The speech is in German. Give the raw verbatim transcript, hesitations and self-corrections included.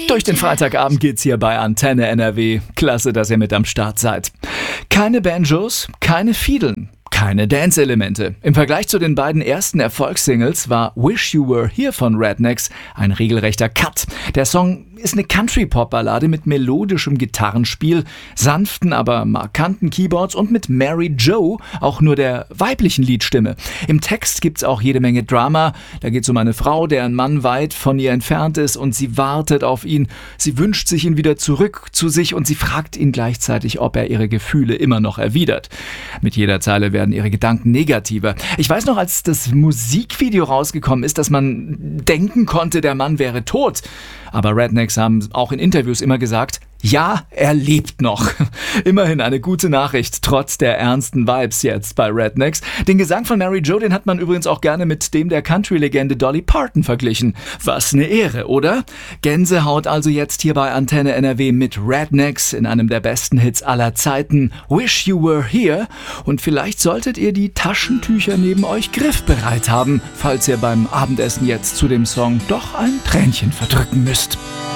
Durch den Freitagabend geht's hier bei Antenne N R W. Klasse, dass ihr mit am Start seid. Keine Banjos, keine Fiedeln, keine Dance-Elemente. Im Vergleich zu den beiden ersten Erfolgssingles war Wish You Were Here von Rednex ein regelrechter Cut. Der Song ist eine Country-Pop-Ballade mit melodischem Gitarrenspiel, sanften, aber markanten Keyboards und mit Mary Jo, auch nur der weiblichen Liedstimme. Im Text gibt's auch jede Menge Drama. Da geht's um eine Frau, deren Mann weit von ihr entfernt ist und sie wartet auf ihn. Sie wünscht sich ihn wieder zurück zu sich und sie fragt ihn gleichzeitig, ob er ihre Gefühle immer noch erwidert. Mit jeder Zeile werden ihre Gedanken negativer. Ich weiß noch, als das Musikvideo rausgekommen ist, dass man denken konnte, der Mann wäre tot. Aber Rednex haben auch in Interviews immer gesagt, ja, er lebt noch. Immerhin eine gute Nachricht, trotz der ernsten Vibes jetzt bei Rednex. Den Gesang von Mary Jo, den hat man übrigens auch gerne mit dem der Country-Legende Dolly Parton verglichen. Was eine Ehre, oder? Gänsehaut also jetzt hier bei Antenne N R W mit Rednex in einem der besten Hits aller Zeiten, Wish You Were Here. Und vielleicht solltet ihr die Taschentücher neben euch griffbereit haben, falls ihr beim Abendessen jetzt zu dem Song doch ein Tränchen verdrücken müsst.